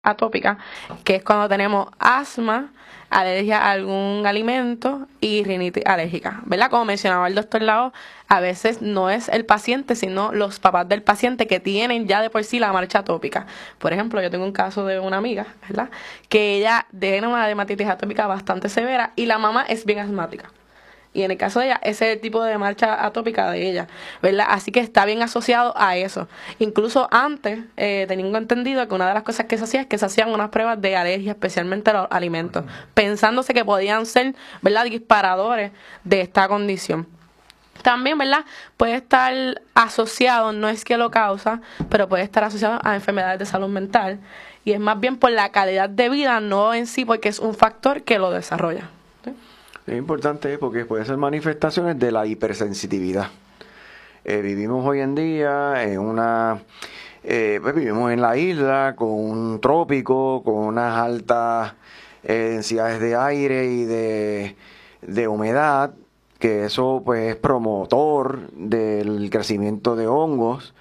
atópica, que es cuando tenemos asma, alergia a algún alimento y rinitis alérgica, ¿verdad? Como mencionaba el doctor Lao, a veces no es el paciente, sino los papás del paciente que tienen ya de por sí la marcha atópica. Por ejemplo, yo tengo un caso de una amiga, ¿verdad? Que ella tiene una dermatitis atópica bastante severa y la mamá es bien asmática. Y en el caso de ella, ese es el tipo de marcha atópica de ella, ¿verdad? Así que está bien asociado a eso. Incluso antes, teniendo entendido que una de las cosas que se hacía es que se hacían unas pruebas de alergia, especialmente a los alimentos, pensándose que podían ser, ¿verdad?, disparadores de esta condición. También, ¿verdad?, puede estar asociado, no es que lo causa, pero puede estar asociado a enfermedades de salud mental. Y es más bien por la calidad de vida, no en sí porque es un factor que lo desarrolla. ¿Sí? Es importante porque puede ser manifestaciones de la hipersensitividad. Vivimos hoy en día en pues vivimos en la isla con un trópico, con unas altas densidades de aire y de humedad, que eso pues es promotor del crecimiento de hongos.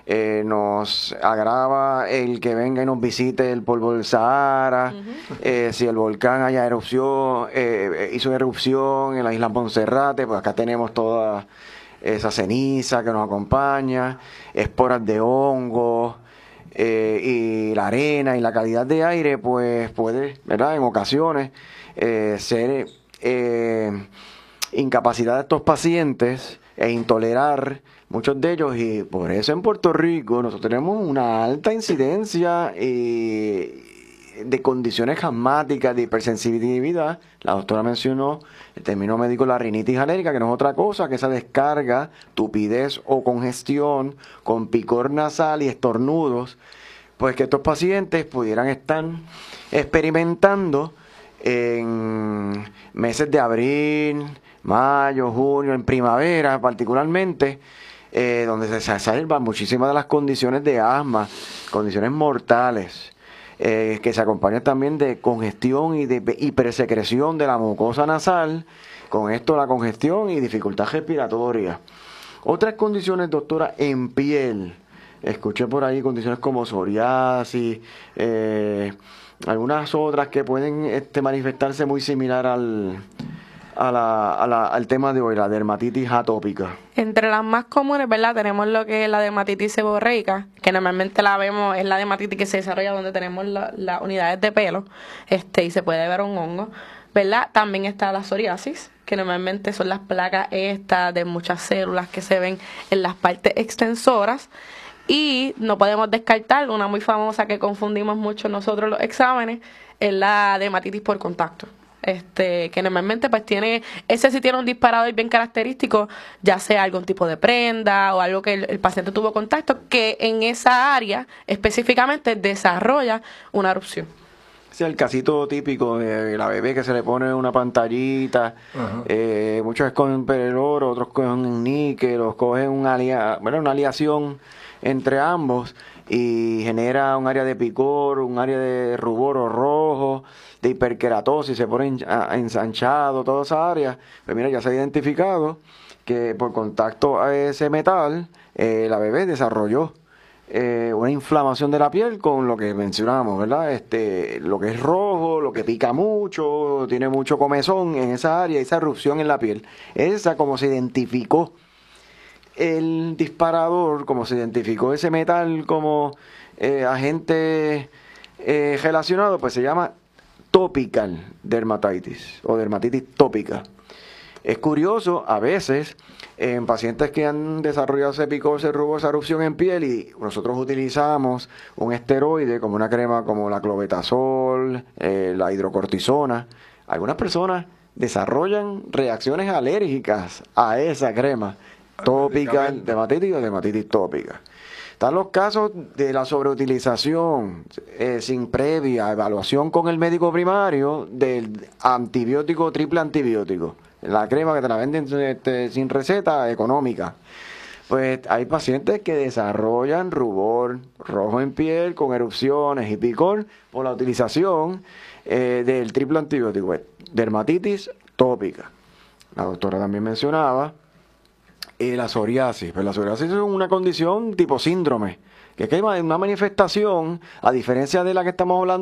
Nos agrava el que venga y nos visite el polvo del Sahara. Si el volcán haya hizo erupción en la isla Monserrate, pues acá tenemos toda esa ceniza que nos acompaña, esporas de hongos, y la arena y la calidad de aire, pues puede, ¿verdad?, en ocasiones ser incapacidad de estos pacientes e intolerar muchos de ellos, y por eso en Puerto Rico nosotros tenemos una alta incidencia de condiciones asmáticas, de hipersensitividad. La doctora mencionó el término médico, la rinitis alérgica, que no es otra cosa que esa descarga, tupidez o congestión con picor nasal y estornudos, pues que estos pacientes pudieran estar experimentando en meses de abril, mayo, junio, en primavera particularmente, donde se exacerban muchísimas de las condiciones de asma, condiciones mortales, que se acompañan también de congestión y de hipersecreción de la mucosa nasal, con esto la congestión y dificultad respiratoria. Otras condiciones, doctora, en piel, escuché por ahí condiciones como psoriasis, algunas otras que pueden manifestarse muy similar al tema de hoy, la dermatitis atópica. Entre las más comunes, ¿verdad?, tenemos lo que es la dermatitis seborreica, que normalmente la vemos, es la dermatitis que se desarrolla donde tenemos las unidades de pelo, y se puede ver un hongo, ¿verdad? También está la psoriasis, que normalmente son las placas estas de muchas células que se ven en las partes extensoras. Y no podemos descartar una muy famosa que confundimos mucho nosotros los exámenes, es la dermatitis por contacto. Que normalmente pues ese sí tiene un disparador bien característico, ya sea algún tipo de prenda o algo que el paciente tuvo contacto, que en esa área específicamente desarrolla una erupción. Ese es el casito típico de la bebé que se le pone una pantallita. Muchos escogen pereloro, otros cogen níquel, o cogen una aleación entre ambos y genera un área de picor, un área de rubor o rojo, de hiperkeratosis, se pone ensanchado, toda esa área. Pues mira, ya se ha identificado que por contacto a ese metal, la bebé desarrolló una inflamación de la piel con lo que mencionamos, ¿verdad? Lo que es rojo, lo que pica mucho, tiene mucho comezón en esa área, esa erupción en la piel. Esa, como se identificó el disparador, como se identificó ese metal como agente relacionado, pues se llama topical dermatitis o dermatitis tópica. Es curioso, a veces, en pacientes que han desarrollado ese picor, ese rubor, esa erupción en piel, y nosotros utilizamos un esteroide como una crema como la clobetasol, la hidrocortisona, algunas personas desarrollan reacciones alérgicas a esa crema tópica, dermatitis o dermatitis tópica. Están los casos de la sobreutilización sin previa evaluación con el médico primario del antibiótico, triple antibiótico. La crema que te la venden sin receta económica. Pues hay pacientes que desarrollan rubor rojo en piel con erupciones y picor por la utilización del triple antibiótico, dermatitis tópica. La doctora también mencionaba la psoriasis. Pues la psoriasis es una condición tipo síndrome, que es que hay una manifestación, a diferencia de la que estamos hablando